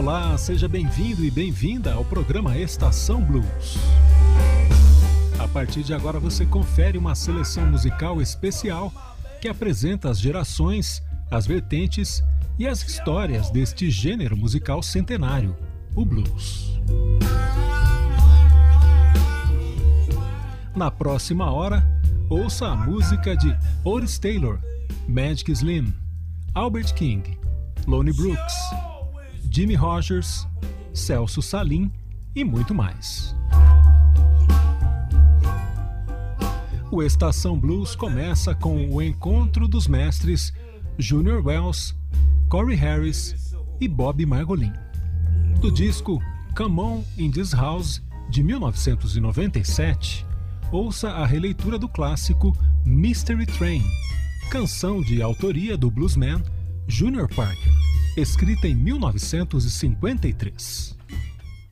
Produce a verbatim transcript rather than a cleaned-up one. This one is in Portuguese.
Olá, seja bem-vindo e bem-vinda ao programa Estação Blues. A partir de agora você confere uma seleção musical especial que apresenta as gerações, as vertentes e as histórias deste gênero musical centenário, o blues. Na próxima hora, ouça a música de Otis Taylor, Magic Slim, Albert King, Lonnie Brooks, Jimmy Rogers, Celso Salim e muito mais. O Estação Blues começa com o encontro dos mestres Junior Wells, Corey Harris e Bob Margolin. Do disco Come On In This House, de mil novecentos e noventa e sete, ouça a releitura do clássico Mystery Train, canção de autoria do bluesman Junior Parker, escrita em mil novecentos e cinquenta e três.